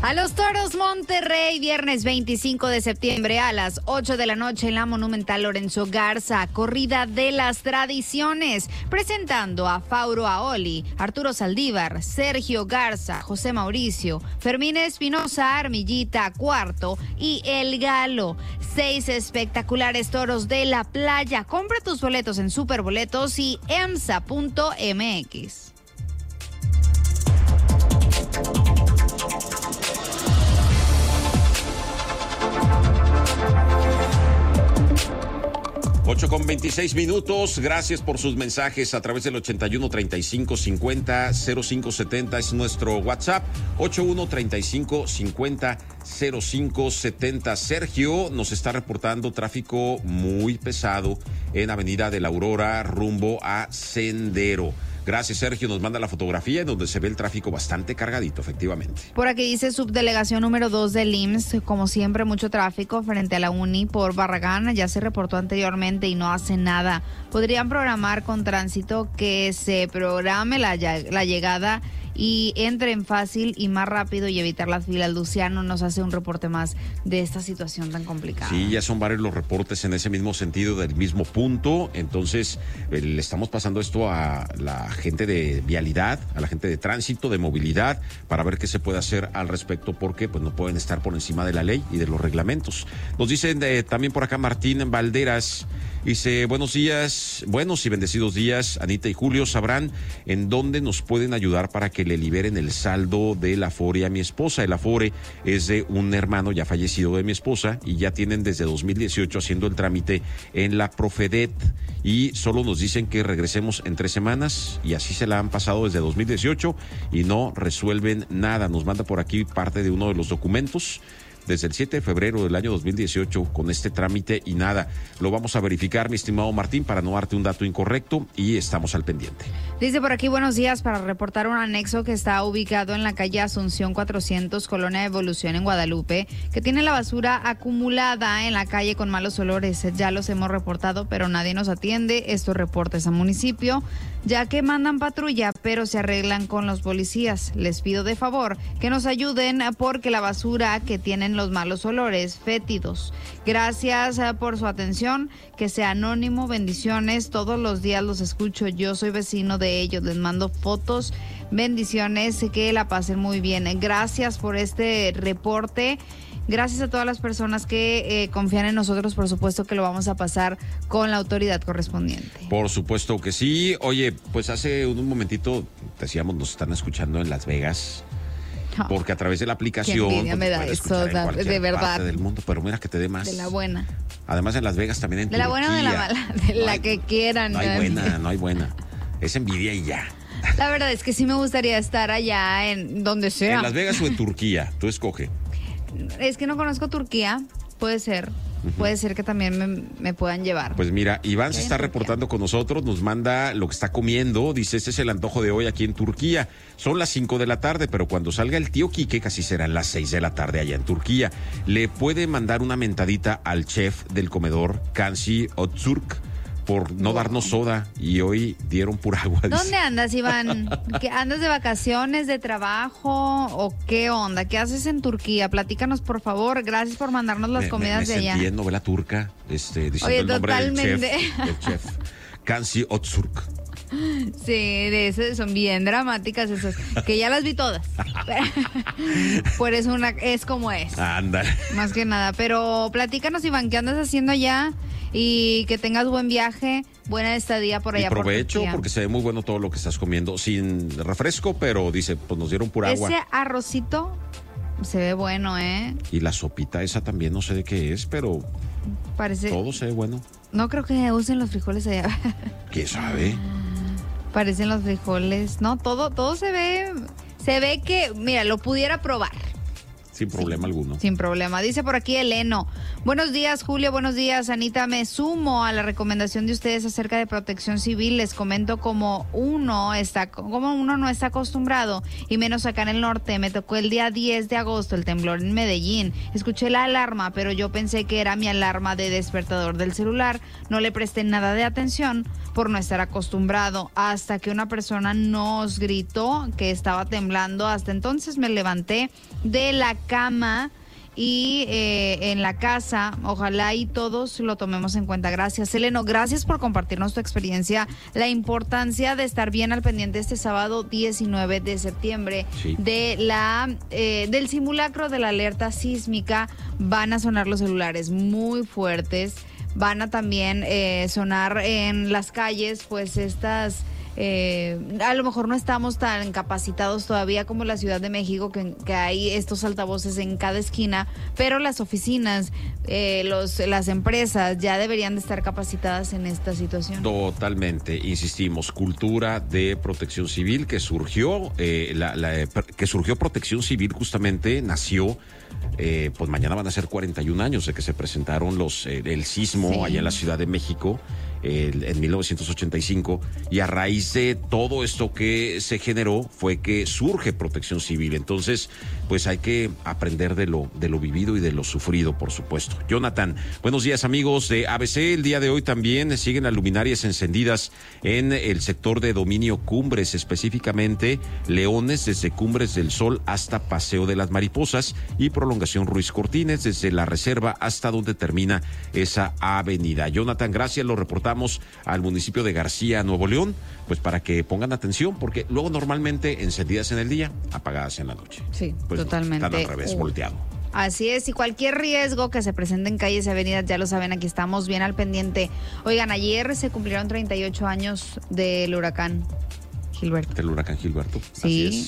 A los Toros Monterrey, viernes 25 de septiembre a las 8 de la noche en la Monumental Lorenzo Garza, corrida de las tradiciones, presentando a Fauro Aoli, Arturo Saldívar, Sergio Garza, José Mauricio, Fermín Espinosa, Armillita Cuarto y El Galo. 6 espectaculares toros de la playa. Compra tus boletos en Superboletos y emsa.mx. 8:26. Gracias por sus mensajes a través del 81 35 50 05 70. Es nuestro WhatsApp. 81 35 50 05 70. Sergio nos está reportando tráfico muy pesado en Avenida de la Aurora rumbo a Sendero. Gracias, Sergio. Nos manda la fotografía en donde se ve el tráfico bastante cargadito, efectivamente. Por aquí dice subdelegación número 2 del IMSS, como siempre mucho tráfico frente a la Uni por Barragán, ya se reportó anteriormente y no hace nada. Podrían programar con tránsito que se programe la llegada y entren fácil y más rápido y evitar las filas. Luciano nos hace un reporte más de esta situación tan complicada. Sí, ya son varios los reportes en ese mismo sentido, del mismo punto. Entonces, le estamos pasando esto a la gente de vialidad, a la gente de tránsito, de movilidad, para ver qué se puede hacer al respecto, porque pues no pueden estar por encima de la ley y de los reglamentos. Nos dicen también por acá Martín Valderas. Dice, buenos días, buenos y bendecidos días, Anita y Julio. ¿Sabrán en dónde nos pueden ayudar para que le liberen el saldo del Afore a mi esposa? El Afore es de un hermano ya fallecido de mi esposa y ya tienen desde 2018 haciendo el trámite en la Profedet y solo nos dicen que regresemos en 3 semanas y así se la han pasado desde 2018 y no resuelven nada. Nos manda por aquí parte de uno de los documentos desde el 7 de febrero del año 2018 con este trámite y nada. Lo vamos a verificar, mi estimado Martín, para no darte un dato incorrecto y estamos al pendiente. Dice por aquí, buenos días, para reportar un anexo que está ubicado en la calle Asunción 400, Colonia Evolución en Guadalupe, que tiene la basura acumulada en la calle con malos olores. Ya los hemos reportado, pero nadie nos atiende estos reportes a municipio, ya que mandan patrulla, pero se arreglan con los policías. Les pido de favor que nos ayuden porque la basura que tienen los malos olores fétidos. Gracias por su atención, que sea anónimo, bendiciones, todos los días los escucho, yo soy vecino de ellos, les mando fotos, bendiciones, que la pasen muy bien. Gracias por este reporte. Gracias a todas las personas que confían en nosotros, por supuesto que lo vamos a pasar con la autoridad correspondiente. Por supuesto que sí. Oye, pues hace un momentito decíamos, nos están escuchando en Las Vegas. Porque a través de la aplicación qué envidia me da eso, de verdad, parte del mundo, pero mira que te dé más. De la buena. Además en Las Vegas también en Turquía. De la buena o de la mala, de la que quieran. No hay buena. Es envidia y ya. La verdad es que sí me gustaría estar allá en donde sea. En Las Vegas o en Turquía, tú escoge. Es que no conozco Turquía, puede ser. Puede ser que también me puedan llevar. Pues mira, Iván se está reportando con nosotros, nos manda lo que está comiendo, dice, este es el antojo de hoy aquí en Turquía. Son las 5 de la tarde, pero cuando salga el tío Quique casi serán las 6 de la tarde allá en Turquía. Le puede mandar una mentadita al chef del comedor, Kansi Öztürk, por no darnos soda y hoy dieron pura agua. Dice. ¿Dónde andas, Iván? ¿Andas de vacaciones, de trabajo o qué onda? ¿Qué haces en Turquía? Platícanos, por favor. Gracias por mandarnos las comidas de allá. Me sentí en novela turca, diciendo Oye, el nombre totalmente. del chef Kansi Öztürk. Sí, de esas son bien dramáticas esas, que ya las vi todas. Por eso es como es. Ándale. Más que nada, pero platícanos, Iván, ¿qué andas haciendo allá? Y que tengas buen viaje, buena estadía por allá. Y provecho, por porque se ve muy bueno todo lo que estás comiendo, sin refresco, pero dice, pues nos dieron pura agua. Ese arrocito se ve bueno, ¿eh? Y la sopita esa también, no sé de qué es, pero parece... todo se ve bueno. No creo que usen los frijoles allá. ¿Quién sabe? Parecen los frijoles, no, todo se ve que, mira, lo pudiera probar. Sin problema alguno. Sin problema. Dice por aquí Eleno, Buenos días, Julio. Buenos días, Anita. Me sumo a la recomendación de ustedes acerca de protección civil. Les comento como uno no está acostumbrado, y menos acá en el norte. Me tocó el día 10 de agosto el temblor en Medellín. Escuché la alarma, pero yo pensé que era mi alarma de despertador del celular. No le presté nada de atención por no estar acostumbrado, hasta que una persona nos gritó que estaba temblando. Hasta entonces me levanté de la cama y en la casa, ojalá y todos lo tomemos en cuenta. Gracias, Seleno, gracias por compartirnos tu experiencia, la importancia de estar bien al pendiente este sábado 19 de septiembre, sí, del simulacro de la alerta sísmica. Van a sonar los celulares muy fuertes, van a también sonar en las calles, pues estas... a lo mejor no estamos tan capacitados todavía como la Ciudad de México, que hay estos altavoces en cada esquina, pero las oficinas, las empresas ya deberían de estar capacitadas en esta situación. Totalmente, insistimos, cultura de protección civil que surgió, Protección Civil justamente nació. Pues mañana van a ser 41 años de que se presentaron el sismo, sí, allá en la Ciudad de México en 1985, y a raíz de todo esto que se generó fue que surge Protección Civil. Entonces, pues hay que aprender de lo vivido y de lo sufrido, por supuesto. Jonathan, buenos días, amigos de ABC. El día de hoy también siguen las luminarias encendidas en el sector de Dominio Cumbres, específicamente Leones, desde Cumbres del Sol hasta Paseo de las Mariposas, y prolongación Ruiz Cortines desde la Reserva hasta donde termina esa avenida. Jonathan, gracias, lo reportamos al municipio de García, Nuevo León, pues para que pongan atención, porque luego normalmente encendidas en el día, apagadas en la noche. Sí, pues totalmente. Están al revés, volteado. Así es, y cualquier riesgo que se presente en calles y avenidas, ya lo saben, aquí estamos bien al pendiente. Oigan, ayer se cumplieron 38 años del huracán Gilberto. Del huracán Gilberto. Sí,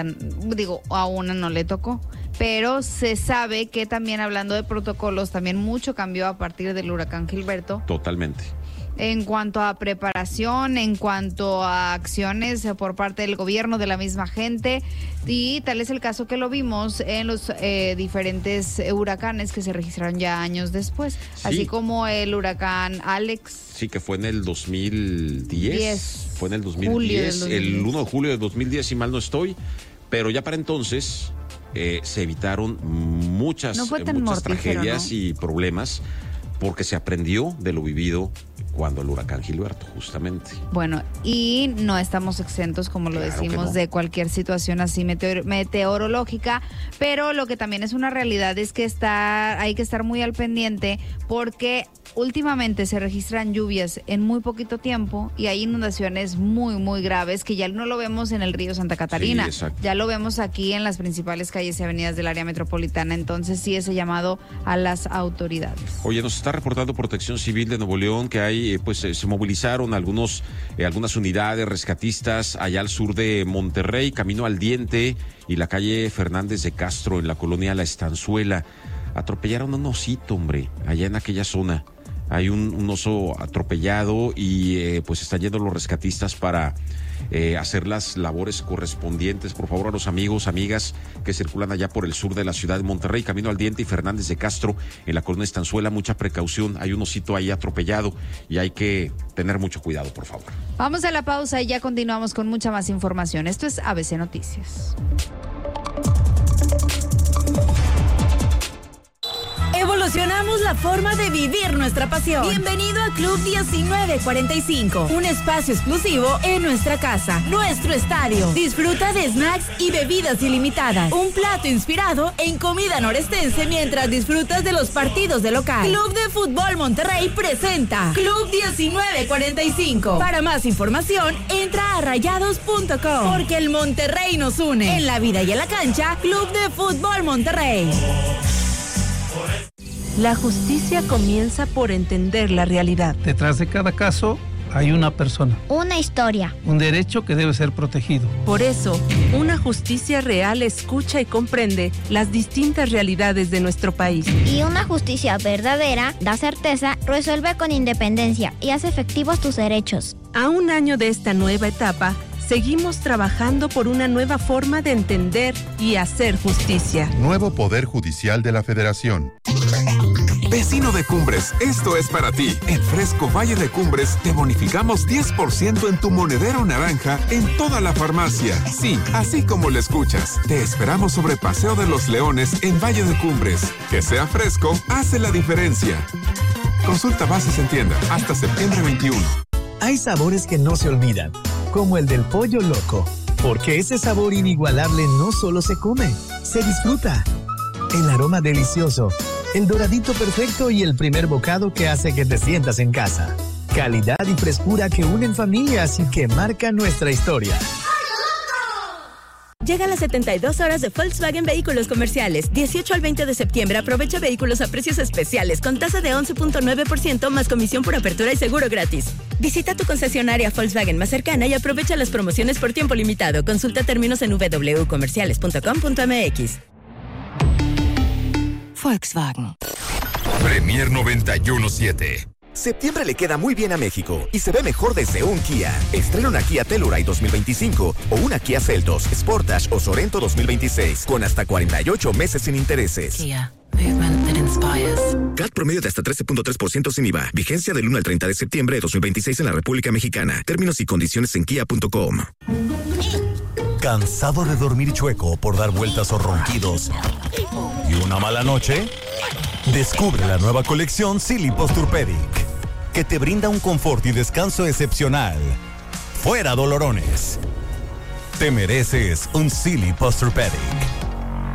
a una no le tocó, pero se sabe que también, hablando de protocolos, también mucho cambió a partir del huracán Gilberto. Totalmente. En cuanto a preparación, en cuanto a acciones por parte del gobierno, de la misma gente, y tal es el caso que lo vimos en los diferentes huracanes que se registraron ya años después, sí, así como el huracán Alex. Sí, que fue en el 2010. Fue en el 2010, el 1 de julio de 2010, si mal no estoy, pero ya para entonces se evitaron muchas tragedias, ¿no?, y problemas, porque se aprendió de lo vivido cuando el huracán Gilberto, justamente. Bueno, y no estamos exentos, como lo decimos, no, de cualquier situación así meteorológica, pero lo que también es una realidad es que hay que estar muy al pendiente, porque últimamente se registran lluvias en muy poquito tiempo y hay inundaciones muy, muy graves, que ya no lo vemos en el río Santa Catarina, sí, ya lo vemos aquí en las principales calles y avenidas del área metropolitana. Entonces sí, ese llamado a las autoridades. Oye, nos está reportando Protección Civil de Nuevo León que hay, se movilizaron algunas unidades rescatistas allá al sur de Monterrey, camino al Diente y la calle Fernández de Castro, en la colonia La Estanzuela. Atropellaron a un osito, hombre, allá en aquella zona. Hay un oso atropellado y pues están yendo los rescatistas para hacer las labores correspondientes. Por favor, a los amigos, amigas que circulan allá por el sur de la ciudad de Monterrey, camino al Diente y Fernández de Castro, en la colonia Estanzuela, mucha precaución. Hay un osito ahí atropellado y hay que tener mucho cuidado, por favor. Vamos a la pausa y ya continuamos con mucha más información. Esto es ABC Noticias. Evolucionamos la forma de vivir nuestra pasión. Bienvenido a Club 1945, un espacio exclusivo en nuestra casa, nuestro estadio. Disfruta de snacks y bebidas ilimitadas. Un plato inspirado en comida norestense mientras disfrutas de los partidos de local. Club de Fútbol Monterrey presenta Club 1945. Para más información, entra a rayados.com, porque el Monterrey nos une. En la vida y en la cancha, Club de Fútbol Monterrey. La justicia comienza por entender la realidad. Detrás de cada caso hay una persona. Una historia. Un derecho que debe ser protegido. Por eso, una justicia real escucha y comprende las distintas realidades de nuestro país. Y una justicia verdadera da certeza, resuelve con independencia y hace efectivos tus derechos. A un año de esta nueva etapa, seguimos trabajando por una nueva forma de entender y hacer justicia. Nuevo Poder Judicial de la Federación. Vecino de Cumbres, esto es para ti. En Fresco Valle de Cumbres te bonificamos 10% en tu monedero naranja en toda la farmacia. Sí, así como lo escuchas. Te esperamos sobre Paseo de los Leones en Valle de Cumbres. Que sea fresco, hace la diferencia. Consulta bases en tienda hasta septiembre 21. Hay sabores que no se olvidan, como el del pollo loco, porque ese sabor inigualable no solo se come, se disfruta. El aroma delicioso, el doradito perfecto y el primer bocado que hace que te sientas en casa. Calidad y frescura que unen familias y que marcan nuestra historia. Llegan las 72 horas de Volkswagen Vehículos Comerciales. 18 al 20 de septiembre aprovecha vehículos a precios especiales con tasa de 11.9% más comisión por apertura y seguro gratis. Visita tu concesionaria Volkswagen más cercana y aprovecha las promociones por tiempo limitado. Consulta términos en www.comerciales.com.mx. Volkswagen. Premier 91.7. Septiembre le queda muy bien a México y se ve mejor desde un Kia. Estrena una Kia Telluride 2025 o una Kia Seltos, Sportage o Sorento 2026 con hasta 48 meses sin intereses. Kia. Movement that inspires. CAT promedio de hasta 13.3% sin IVA. Vigencia del 1 al 30 de septiembre de 2026 en la República Mexicana. Términos y condiciones en kia.com. ¿Cansado de dormir chueco por dar vueltas o ronquidos y una mala noche? Descubre la nueva colección Silly Posturepedic, que te brinda un confort y descanso excepcional. Fuera dolorones. Te mereces un Silly Posturepedic.